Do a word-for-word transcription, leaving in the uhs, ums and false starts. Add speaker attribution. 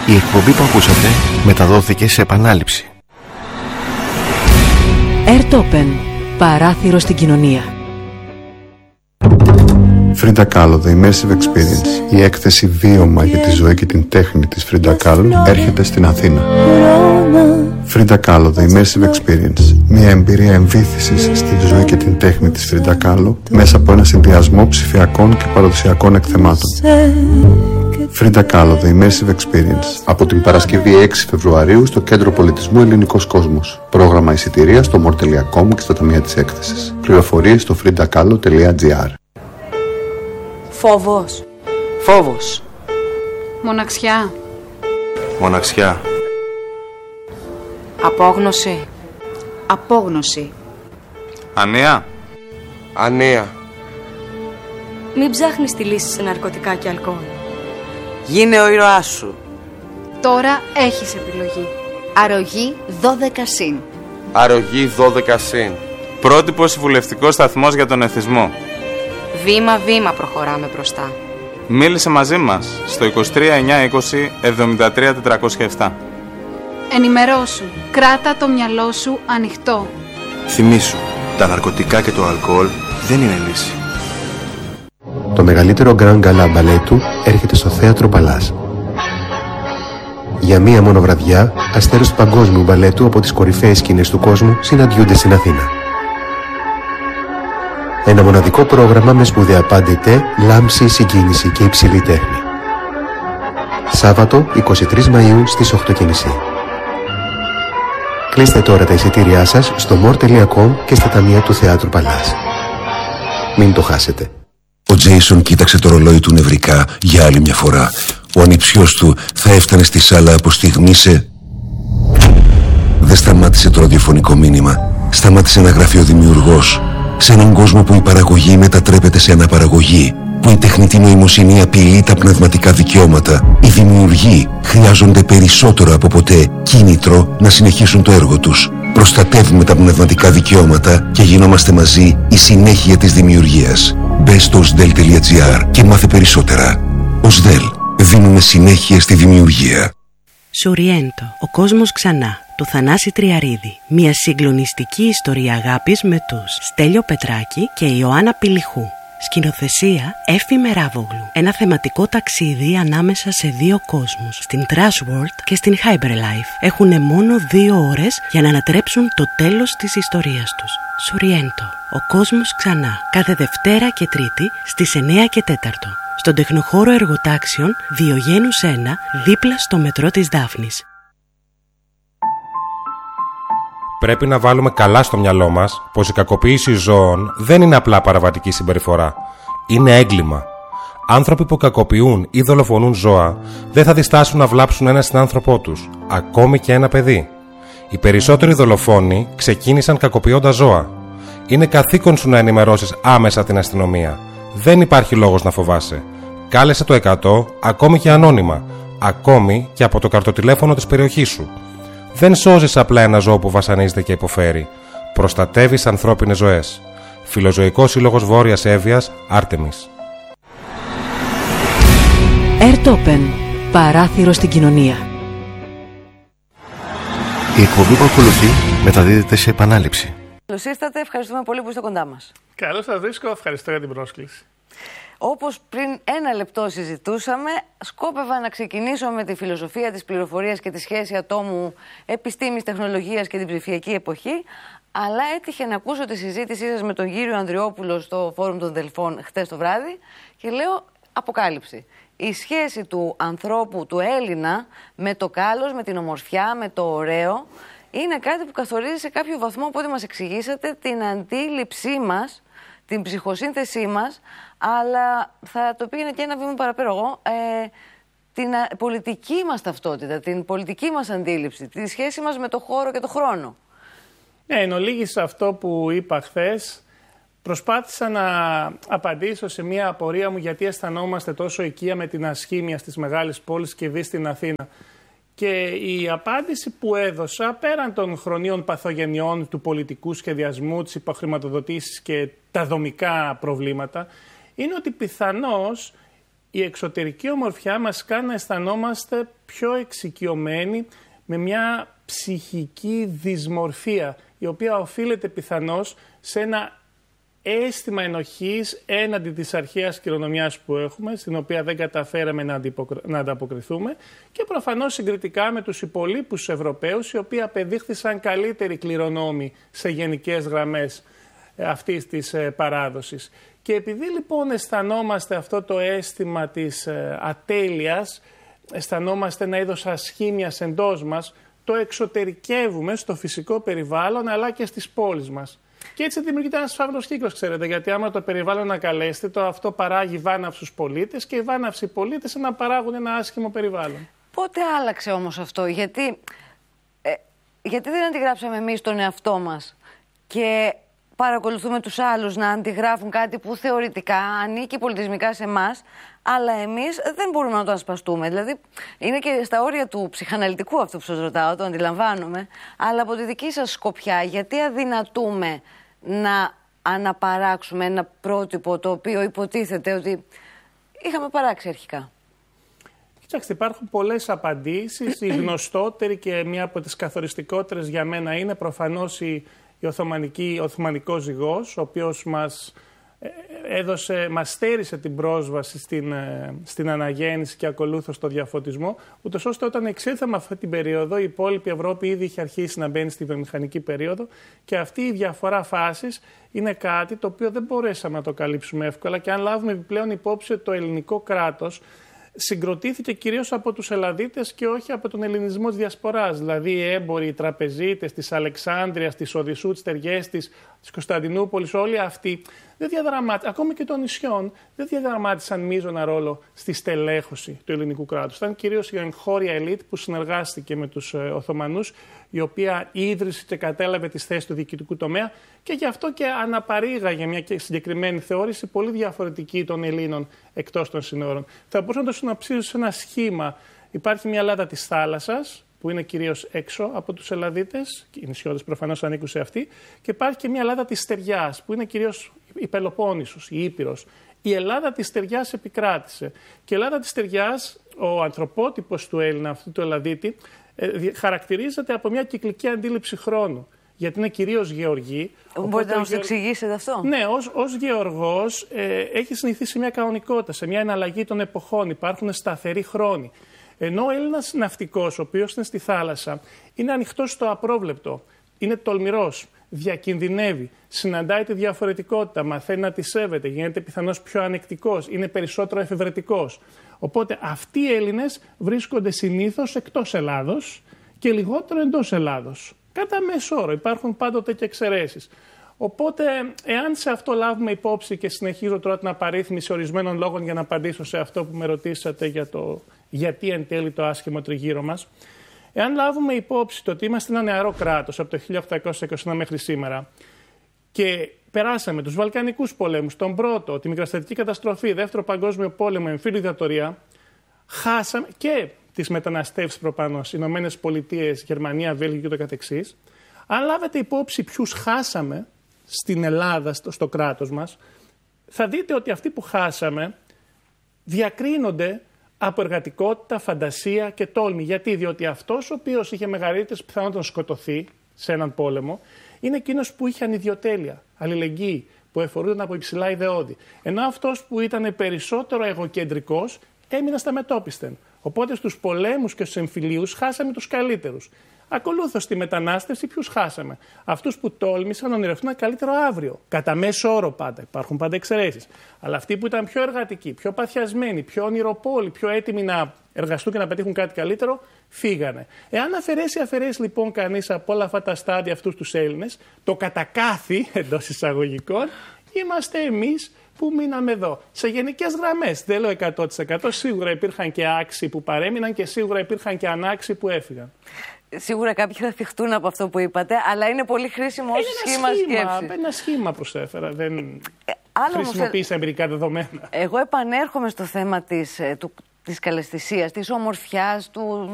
Speaker 1: Η εκπομπή που ακούσατε μεταδόθηκε σε επανάληψη.
Speaker 2: Airtopen, παράθυρο στην κοινωνία.
Speaker 3: Frida Kahlo, The Immersive Experience, η έκθεση βίωμα για τη ζωή και την τέχνη της Frida Kahlo έρχεται στην Αθήνα. Frida Kahlo, The Immersive Experience, μια εμπειρία εμβύθισης στη ζωή και την τέχνη της Frida Kahlo μέσα από ένα συνδυασμό ψηφιακών και παραδοσιακών εκθεμάτων. Frida Kahlo, The Immersive Experience, από την Παρασκευή έξι Φεβρουαρίου στο Κέντρο Πολιτισμού Ελληνικός Κόσμος. Πρόγραμμα εισιτηρία στο μορ τελεία κομ και στα ταμεία της έκθεσης. Πληροφορίες στο φρίντα κάλο τελεία τζι άρ.
Speaker 4: Φόβος.
Speaker 5: Φόβος.
Speaker 4: Μοναξιά.
Speaker 5: Μοναξιά.
Speaker 4: Απόγνωση. Απόγνωση.
Speaker 5: Ανία. Ανία.
Speaker 6: Μην ψάχνεις τη λύση σε ναρκωτικά και αλκοόλ.
Speaker 5: Γίνε ο ήρωάς σου.
Speaker 4: Τώρα έχεις επιλογή.
Speaker 7: Αρρωγή δώδεκα συν.
Speaker 5: Αρρωγή δώδεκα συν. Πρότυπο συμβουλευτικό σταθμός για τον εθισμό.
Speaker 6: Βήμα-βήμα προχωράμε μπροστά.
Speaker 5: Μίλησε μαζί μας στο είκοσι τρία εννιακόσια είκοσι εβδομήντα τρία τετρακόσια επτά.
Speaker 4: Ενημερώσου. Κράτα το μυαλό σου ανοιχτό.
Speaker 1: Θυμήσου, τα ναρκωτικά και το αλκοόλ δεν είναι λύση.
Speaker 3: Το μεγαλύτερο Grand Gala μπαλέτου έρχεται στο Θέατρο Παλάς. Για μία μόνο βραδιά, αστέρες του παγκόσμιου μπαλέτου από τις κορυφαίες σκηνές του κόσμου συναντιούνται στην Αθήνα. Ένα μοναδικό πρόγραμμα με σπουδαία πάντητε, λάμψη, συγκίνηση και υψηλή τέχνη. Σάββατο εικοστή τρίτη Μαΐου στις οκτώ και μισή. Κλείστε τώρα τα εισιτήριά σας στο μορ τελεία κομ και στα ταμεία του Θεάτρου Παλάς. Μην το χάσετε.
Speaker 8: Ο Τζέισον κοίταξε το ρολόι του νευρικά για άλλη μια φορά. Ο ανιψιός του θα έφτανε στη σάλα από στιγμή σε... Δεν σταμάτησε το ραδιοφωνικό μήνυμα. Σταμάτησε να γράφει ο δημιουργός. Σε έναν κόσμο που η παραγωγή μετατρέπεται σε αναπαραγωγή, που η τεχνητή νοημοσύνη απειλεί τα πνευματικά δικαιώματα, οι δημιουργοί χρειάζονται περισσότερο από ποτέ κίνητρο να συνεχίσουν το έργο τους. Προστατεύουμε τα πνευματικά δικαιώματα και γινόμαστε μαζί η συνέχεια της δημιουργίας. Μπε στο οσδέλ τελεία τζι άρ και μάθε περισσότερα. οσδέλ. Δίνουμε συνέχεια στη δημιουργία.
Speaker 2: Σοριέντο, ο κόσμος ξανά, του Θανάση Τριαρίδη. Μια συγκλονιστική ιστορία αγάπης με τους Στέλιο Πετράκη και Ιωάννα Πηλιχού. Σκηνοθεσία Έφη Μεράβογλου. Ένα θεματικό ταξίδι ανάμεσα σε δύο κόσμους, στην Trash World και στην Hyperlife. Έχουνε μόνο δύο ώρες για να ανατρέψουν το τέλος της ιστορίας τους. Σοριέντο, ο κόσμος ξανά. Κάθε Δευτέρα και Τρίτη στις εννιά και τέταρτο. Στον τεχνοχώρο εργοτάξεων Διογένους ένα, δίπλα στο μετρό της Δάφνης.
Speaker 9: Πρέπει να βάλουμε καλά στο μυαλό μας πως η κακοποίηση ζώων δεν είναι απλά παραβατική συμπεριφορά. Είναι έγκλημα. Άνθρωποι που κακοποιούν ή δολοφονούν ζώα δεν θα διστάσουν να βλάψουν ένα συνάνθρωπό τους, ακόμη και ένα παιδί. Οι περισσότεροι δολοφόνοι ξεκίνησαν κακοποιώντας ζώα. Είναι καθήκον σου να ενημερώσεις άμεσα την αστυνομία. Δεν υπάρχει λόγος να φοβάσαι. Κάλεσε το εκατό, ακόμη και ανώνυμα, ακόμη και από το καρτοτηλέφωνο της περιοχής σου. Δεν σώζεις απλά ένα ζώο που βασανίζεται και υποφέρει. Προστατεύεις ανθρώπινες ζωές. Φιλοζωικός Σύλλογος Βόρειας Εύβοιας, Άρτεμις.
Speaker 2: Airtopen, παράθυρο στην κοινωνία.
Speaker 1: Η εκπομπή που ακολουθεί μεταδίδεται σε επανάληψη.
Speaker 10: Καλώς ήρθατε, ευχαριστούμε πολύ που είστε κοντά μας.
Speaker 11: Καλώς σας βρίσκω, ευχαριστώ για την πρόσκληση.
Speaker 10: Όπως πριν ένα λεπτό συζητούσαμε, σκόπευα να ξεκινήσω με τη φιλοσοφία της πληροφορίας και τη σχέση ατόμου, επιστήμης, τεχνολογίας και την ψηφιακή εποχή, αλλά έτυχε να ακούσω τη συζήτησή σας με τον κύριο Ανδριόπουλο στο Φόρουμ των Δελφών χτες το βράδυ και λέω αποκάλυψη. Η σχέση του ανθρώπου, του Έλληνα, με το κάλος, με την ομορφιά, με το ωραίο, είναι κάτι που καθορίζει σε κάποιο βαθμό, από ό,τι μας εξηγήσατε, την αντίληψή μας, την ψυχοσύνθεσή μας, αλλά θα το πήγαινε και ένα βήμα παραπέρα εγώ, ε, την πολιτική μας ταυτότητα, την πολιτική μας αντίληψη, τη σχέση μας με το χώρο και το χρόνο.
Speaker 11: Ναι, εν ολίγης σε αυτό που είπα χθες, προσπάθησα να απαντήσω σε μια απορία μου γιατί αισθανόμαστε τόσο οικία με την ασχήμια στις μεγάλες πόλεις και δει στην Αθήνα. Και η απάντηση που έδωσα, πέραν των χρονίων παθογενειών του πολιτικού σχεδιασμού, της υποχρηματοδοτήσης και τα δομικά προβλήματα, είναι ότι πιθανώς η εξωτερική ομορφιά μας κάνει να αισθανόμαστε πιο εξοικειωμένοι με μια ψυχική δυσμορφία, η οποία οφείλεται πιθανώς σε ένα αίσθημα ενοχής έναντι της αρχαίας κληρονομιάς που έχουμε, στην οποία δεν καταφέραμε να, να ανταποκριθούμε, και προφανώς συγκριτικά με τους υπολείπους Ευρωπαίους, οι οποίοι απεδείχθησαν καλύτεροι κληρονόμοι σε γενικές γραμμές αυτής της παράδοσης. Και επειδή λοιπόν αισθανόμαστε αυτό το αίσθημα της ατέλειας, αισθανόμαστε ένα είδος ασχήμιας εντός μας, το εξωτερικεύουμε στο φυσικό περιβάλλον αλλά και στις πόλεις μας. Και έτσι δημιουργείται ένας φαύλος κύκλος, ξέρετε, γιατί άμα το περιβάλλον είναι ακαλέσθητο, αυτό παράγει βάναυσους πολίτες και οι βάναυσοι πολίτες να παράγουν ένα άσχημο περιβάλλον.
Speaker 10: Πότε άλλαξε όμως αυτό, γιατί, ε, γιατί δεν αντιγράψαμε εμείς τον εαυτό μας και παρακολουθούμε τους άλλους να αντιγράφουν κάτι που θεωρητικά ανήκει πολιτισμικά σε εμάς, αλλά εμείς δεν μπορούμε να το ασπαστούμε. Δηλαδή, είναι και στα όρια του ψυχαναλυτικού αυτό που σας ρωτάω, το αντιλαμβάνομαι, αλλά από τη δική σας σκοπιά, γιατί αδυνατούμε να αναπαράξουμε ένα πρότυπο το οποίο υποτίθεται ότι είχαμε παράξει αρχικά?
Speaker 11: Κοιτάξτε, υπάρχουν πολλές απαντήσεις. Η γνωστότερη και μία από τις καθοριστικότερες για μένα είναι προφανώς η ο Οθωμανικός ζυγός, ο οποίος μας έδωσε, μας στέρισε την πρόσβαση στην, στην αναγέννηση και ακολούθως στο διαφωτισμό, ούτως ώστε όταν εξήλθαμε αυτή την περίοδο η υπόλοιπη Ευρώπη ήδη είχε αρχίσει να μπαίνει στη βιομηχανική περίοδο, και αυτή η διαφορά φάσης είναι κάτι το οποίο δεν μπορέσαμε να το καλύψουμε εύκολα, και αν λάβουμε επιπλέον υπόψη ότι το ελληνικό κράτος συγκροτήθηκε κυρίως από τους Ελλαδίτες και όχι από τον ελληνισμό της Διασποράς. Δηλαδή οι έμποροι, οι τραπεζίτες της Αλεξάνδρειας, της Οδυσσού, της Τεργέστης, της Κωνσταντινούπολης, όλοι αυτοί δεν διαδραμάτισαν, ακόμη και των νησιών, δεν διαδραμάτισαν μείζωνα ρόλο στη στελέχωση του ελληνικού κράτους. Ήταν κυρίως η εγχώρια ελίτ που συνεργάστηκε με τους Οθωμανούς, η οποία ίδρυσε και κατέλαβε τις θέσεις του διοικητικού τομέα, και γι' αυτό και αναπαρήγαγε μια συγκεκριμένη θεώρηση πολύ διαφορετική των Ελλήνων εκτός των συνόρων. Θα μπορούσα να το συνοψίσω σε ένα σχήμα. Υπάρχει μια Ελλάδα της θάλασσας, που είναι κυρίως έξω από τους Ελλαδίτες, και οι νησιώτες προφανώς ανήκουν σε αυτή, και υπάρχει και μια Ελλάδα της στεριάς, που είναι κυρίως η Πελοπόννησος, η Ήπειρος. Η Ελλάδα της στεριάς επικράτησε. Και η Ελλάδα της στεριάς, ο ανθρωπότυπος του Έλληνα, αυτού του Ελλαδίτη, χαρακτηρίζεται από μια κυκλική αντίληψη χρόνου. Γιατί είναι κυρίως γεωργοί.
Speaker 10: Μπορείτε να μας το εξηγήσετε αυτό?
Speaker 11: Ναι, ως, ως γεωργός ε, έχει συνηθίσει μια κανονικότητα, σε μια εναλλαγή των εποχών. Υπάρχουν σταθεροί χρόνοι. Ενώ ο Έλληνας ναυτικός, ο οποίος είναι στη θάλασσα, είναι ανοιχτός στο απρόβλεπτο. Είναι τολμηρός, διακινδυνεύει, συναντάει τη διαφορετικότητα, μαθαίνει να τη σέβεται, γίνεται πιθανώς πιο ανεκτικός, είναι περισσότερο εφευρετικός. Οπότε αυτοί οι Έλληνες βρίσκονται συνήθως εκτός Ελλάδος και λιγότερο εντός Ελλάδος. Κατά μέσο όρο, υπάρχουν πάντοτε και εξαιρέσεις. Οπότε, εάν σε αυτό λάβουμε υπόψη, και συνεχίζω τώρα την απαρίθμηση ορισμένων λόγων για να απαντήσω σε αυτό που με ρωτήσατε για το γιατί εν τέλει το άσχημο τριγύρω μας, εάν λάβουμε υπόψη το ότι είμαστε ένα νεαρό κράτος από το χίλια οκτακόσια είκοσι ένα μέχρι σήμερα και περάσαμε τους Βαλκανικούς πολέμους, τον πρώτο, τη μικρασιατική καταστροφή, δεύτερο παγκόσμιο πόλεμο, εμφύλιο δικτατορία, χάσαμε και τις μεταναστεύσεις προπανώς, Ηνωμένες Πολιτείες, Γερμανία, Βέλγιο και το καθεξής. Αν λάβετε υπόψη ποιους χάσαμε στην Ελλάδα, στο, στο κράτος μας, θα δείτε ότι αυτοί που χάσαμε διακρίνονται από εργατικότητα, φαντασία και τόλμη. Γιατί? Διότι αυτός ο οποίος είχε μεγαλύτερες πιθανότητες να σκοτωθεί σε έναν πόλεμο είναι εκείνος που είχε ανιδιοτέλεια, αλληλεγγύη, που εφορούνταν από υψηλά ιδεώδη. Ενώ αυτός που ήταν περισσότερο εγωκεντρικός έμεινε στα μετόπιστεν. Οπότε στους πολέμους και στους εμφυλίους χάσαμε τους καλύτερους. Ακολούθως στη μετανάστευση ποιους χάσαμε? Αυτούς που τόλμησαν να ονειρευτούν ένα καλύτερο αύριο. Κατά μέσο όρο πάντα. Υπάρχουν πάντα εξαιρέσεις. Αλλά αυτοί που ήταν πιο εργατικοί, πιο παθιασμένοι, πιο ονειροπόλοι, πιο έτοιμοι να εργαστούν και να πετύχουν κάτι καλύτερο, φύγανε. Εάν αφαιρέσει, αφαιρέσει λοιπόν κανείς από όλα αυτά τα στάδια αυτούς τους Έλληνες, το κατακάθι εντός εισαγωγικών, είμαστε εμείς που μείναμε εδώ. Σε γενικές γραμμές, δεν λέω εκατό τοις εκατό, σίγουρα υπήρχαν και άξιοι που παρέμειναν και σίγουρα υπήρχαν και ανάξιοι που έφυγαν. Σίγουρα κάποιοι θα θυχτούν από αυτό που είπατε, αλλά είναι πολύ χρήσιμο ως σχήμα σκέψης. Ένα σχήμα προσέφερα, δεν ε, χρησιμοποίησα εμπειρικά δεδομένα.
Speaker 10: Εγώ επανέρχομαι στο θέμα της, του, της καλαισθησίας, της ομορφιάς, του